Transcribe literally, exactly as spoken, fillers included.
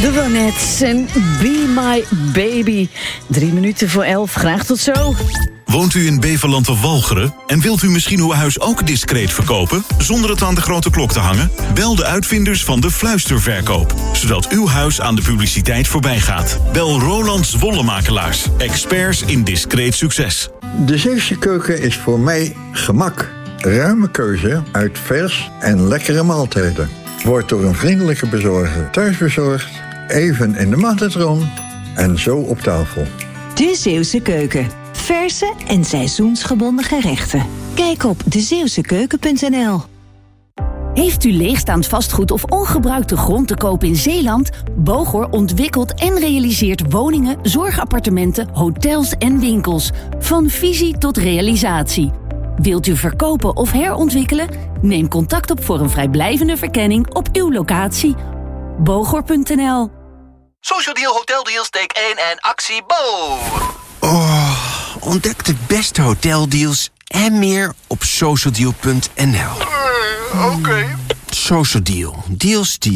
De Ronettes en Be My Baby. Drie minuten voor elf, graag tot zo. Woont u in Beverland of Walcheren en wilt u misschien uw huis ook discreet verkopen, zonder het aan de grote klok te hangen? Bel de uitvinders van de fluisterverkoop, zodat uw huis aan de publiciteit voorbij gaat. Bel Roland Zwollemakelaars, experts in discreet succes. De Zeeuwse keuken is voor mij gemak. Ruime keuze uit vers en lekkere maaltijden. Wordt door een vriendelijke bezorger thuisbezorgd, even in de magnetron en zo op tafel. De Zeeuwse keuken. Verse en seizoensgebonden gerechten. Kijk op de zeeuwse keuken punt n l. Heeft u leegstaand vastgoed of ongebruikte grond te koop in Zeeland? Bogor ontwikkelt en realiseert woningen, zorgappartementen, hotels en winkels. Van visie tot realisatie. Wilt u verkopen of herontwikkelen? Neem contact op voor een vrijblijvende verkenning op uw locatie. Bogor punt n l. Social Deal, Hotel Deals, take één en actie Bo! Oh, ontdek de beste hoteldeals en meer op socialdeal punt n l. Uh, Oké. Okay. Social Deal. Deals die